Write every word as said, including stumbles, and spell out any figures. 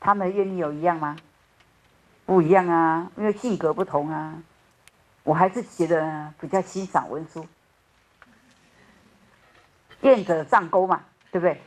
他们的愿力有一样吗？不一样啊，因为性格不同啊。我还是觉得比较欣赏文殊，愿者上钩嘛，对不对？